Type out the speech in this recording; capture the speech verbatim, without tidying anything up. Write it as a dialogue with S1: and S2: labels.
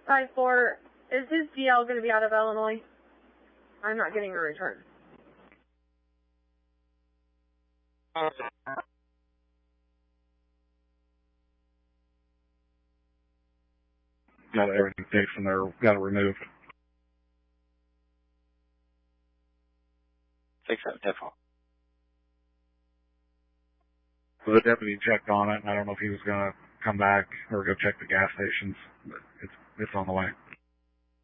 S1: five four, is his D L going to be out of Illinois? I'm not getting a return.
S2: Got everything fixed and they're got it removed.
S3: Fix that, ten four.
S2: So the deputy checked on it, and I don't know if he was going to come back or go check the gas stations, but it's it's on the way.